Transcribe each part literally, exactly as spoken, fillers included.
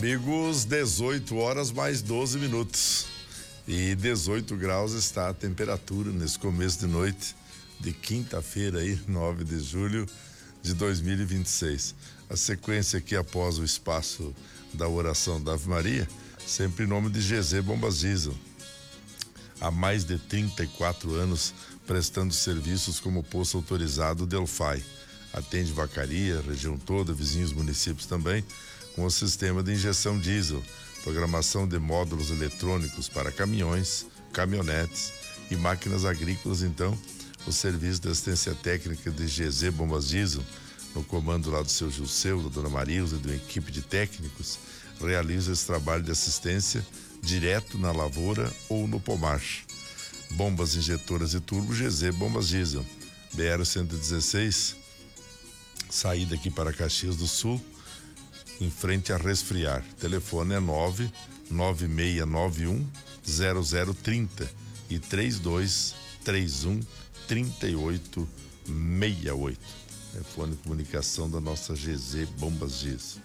Amigos, dezoito horas mais doze minutos e dezoito graus está a temperatura nesse começo de noite de quinta-feira aí, nove de julho de dois mil e vinte e seis. A sequência aqui após o espaço da oração da Ave Maria, sempre em nome de G Z Bombas Diesel. Há mais de trinta e quatro anos prestando serviços como posto autorizado Delphi. Atende Vacaria, região toda, vizinhos municípios também, com o sistema de injeção diesel, programação de módulos eletrônicos para caminhões, caminhonetes e máquinas agrícolas. Então, o serviço de assistência técnica de G Z Bombas Diesel, no comando lá do seu Gilceu, da dona Marilza e de uma equipe de técnicos, realiza esse trabalho de assistência direto na lavoura ou no pomar. Bombas injetoras e turbo G Z Bombas Diesel, B R cento e dezesseis, saída aqui para Caxias do Sul, em frente a Resfriar. Telefone é nove nove seis nove um zero zero três zero e três dois três um três oito seis oito. Telefone de comunicação da nossa G Z Bombas Diesel.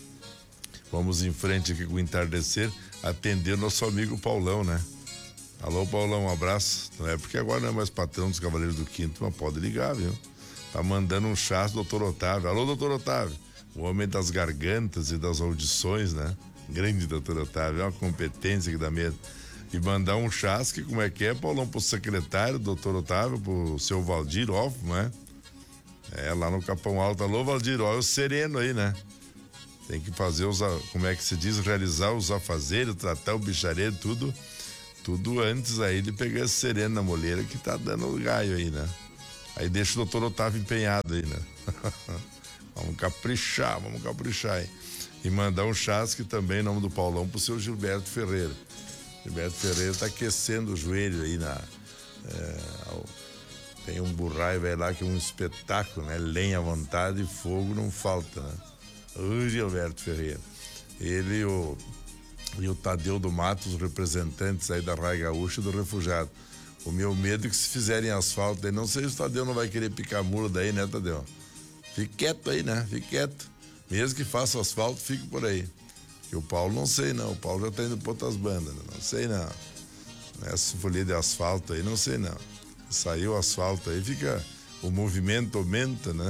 Vamos em frente aqui com o entardecer, atender nosso amigo Paulão, né? Alô, Paulão, um abraço. Não é porque agora não é mais patrão dos Cavaleiros do Quinto, mas pode ligar, viu? Tá mandando um chá do doutor Otávio. Alô, doutor Otávio. O homem das gargantas e das audições, né? Grande doutor Otávio, é uma competência que dá medo. E mandar um chasque, como é que é, Paulão, pro secretário, doutor Otávio, pro seu Valdir Hoffman, né? É, lá no Capão Alto. Alô, Valdir, olha o sereno aí, né? Tem que fazer os, como é que se diz, realizar os afazeres, tratar o bichareiro, tudo, tudo antes aí de pegar esse sereno na moleira que tá dando o gaio aí, né? Aí deixa o doutor Otávio empenhado aí, né? Vamos caprichar, vamos caprichar aí. E mandar um chasque também em nome do Paulão pro seu Gilberto Ferreira. Gilberto Ferreira tá aquecendo o joelho aí na... É, tem um burrai, vai lá, que é um espetáculo, né? Lenha à vontade e fogo não falta, né? O Gilberto Ferreira. Ele o, e o Tadeu do Mato, os representantes aí da Raia Gaúcha e do Refugiado. O meu medo é que se fizerem asfalto aí, não sei se o Tadeu não vai querer picar muro daí, né, Tadeu? Fique quieto aí, né? Fique quieto. Mesmo que faça asfalto, fique por aí. E o Paulo não sei não, o Paulo já tá indo por outras bandas, né? Não sei não. Essa folia de asfalto aí, não sei não. Saiu o asfalto aí, fica... O movimento aumenta, né?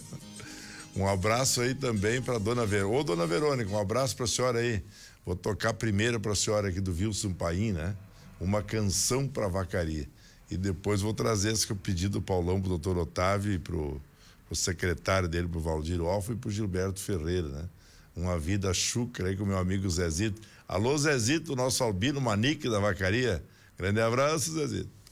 Um abraço aí também pra dona Verônica. Ô, dona Verônica, um abraço pra senhora aí. Vou tocar primeiro pra senhora aqui do Wilson Paim, né? Uma canção pra Vacaria. E depois vou trazer esse que eu pedi do Paulão pro doutor Otávio e pro... o secretário dele, pro Valdir Hoffman e pro Gilberto Ferreira, né? Uma vida chucra aí com o meu amigo Zezito. Alô, Zezito, nosso Albino Manique da Vacaria. Grande abraço, Zezito.